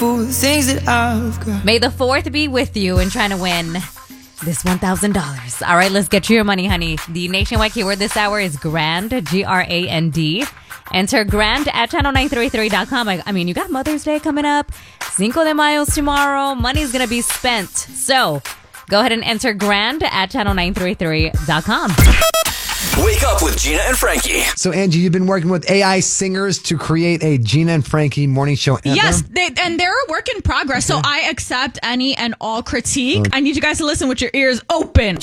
things that I've got. May the 4th be with you in trying to win this $1,000. All right, let's get you your money, honey. The nationwide keyword this hour is grand, G-R-A-N-D. Enter grand at channel933.com. I mean, you got Mother's Day coming up. Cinco de Mayo's tomorrow. Money's going to be spent. So go ahead and enter grand at channel933.com. Wake up with Gina and Frankie. So, Angie, you've been working with AI singers to create a Gina and Frankie morning show anthem? Yes, they're a work in progress, so I accept any and all critique. I need you guys to listen with your ears open.